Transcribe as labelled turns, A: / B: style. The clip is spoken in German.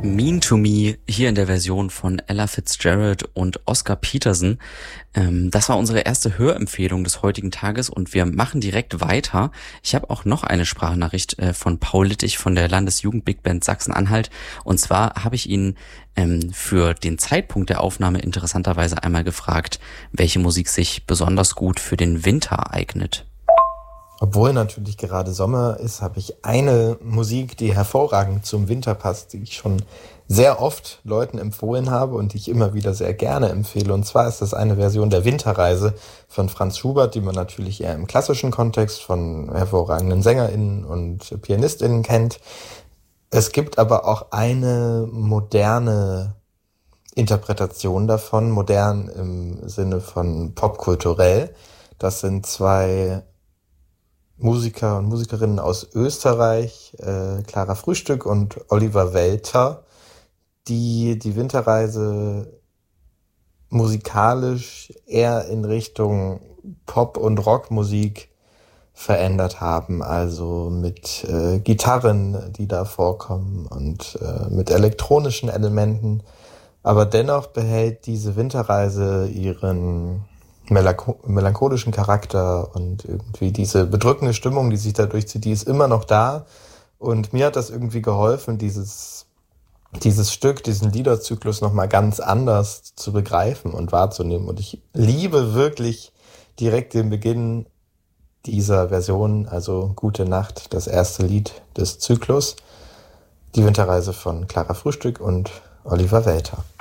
A: Mean to Me hier in der Version von Ella Fitzgerald und Oscar Peterson. Das war unsere erste Hörempfehlung des heutigen Tages und wir machen direkt weiter. Ich habe auch noch eine Sprachnachricht von Paul Littich von der Landesjugend Big Band Sachsen-Anhalt. Und zwar habe ich ihn für den Zeitpunkt der Aufnahme interessanterweise einmal gefragt, welche Musik sich besonders gut für den Winter eignet.
B: Obwohl natürlich gerade Sommer ist, habe ich eine Musik, die hervorragend zum Winter passt, die ich schon sehr oft Leuten empfohlen habe und die ich immer wieder sehr gerne empfehle. Und zwar ist das eine Version der Winterreise von Franz Schubert, die man natürlich eher im klassischen Kontext von hervorragenden SängerInnen und PianistInnen kennt. Es gibt aber auch eine moderne Interpretation davon, modern im Sinne von popkulturell. Das sind zwei Musiker und Musikerinnen aus Österreich, Clara Frühstück und Oliver Welter, die die Winterreise musikalisch eher in Richtung Pop- und Rockmusik verändert haben, also mit Gitarren, die da vorkommen und mit elektronischen Elementen. Aber dennoch behält diese Winterreise ihren melancholischen Charakter und irgendwie diese bedrückende Stimmung, die sich da durchzieht, die ist immer noch da. Und mir hat das irgendwie geholfen, dieses Stück, diesen Liederzyklus nochmal ganz anders zu begreifen und wahrzunehmen. Und ich liebe wirklich direkt den Beginn dieser Version, also Gute Nacht, das erste Lied des Zyklus, die Winterreise von Clara Frühstück und Oliver Welter.